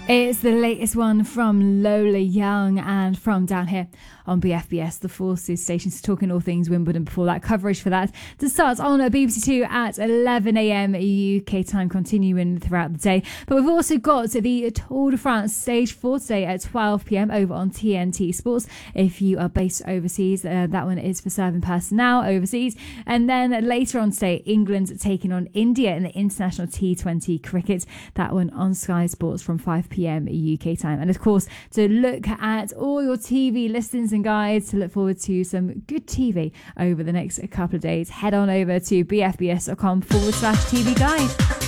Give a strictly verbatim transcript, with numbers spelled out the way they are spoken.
It's the latest one from Lola Young and from down here on B F B S, the Forces stations, talking all things Wimbledon. Before that, coverage for that to start on B B C Two at eleven a.m. U K time, continuing throughout the day. But we've also got the Tour de France stage four today at twelve p.m. over on T N T Sports. If you are based overseas, uh, that one is for serving personnel overseas. And then later on today, England taking on India in the international T twenty cricket. That one on Sky Sports from five p.m. U K time. And of course, to look at all your T V listings and guides, to look forward to some good T V over the next couple of days, head on over to bfbs.com forward slash TV guide.